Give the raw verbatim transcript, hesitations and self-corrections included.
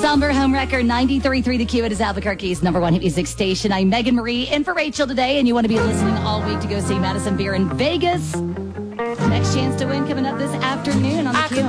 Somber home record ninety-three point three The Q. It is Albuquerque's number one hit music station. I'm Megan Marie in for Rachel today, and you want to be listening all week to go see Madison Beer in Vegas. Next chance to win coming up this afternoon on The Q.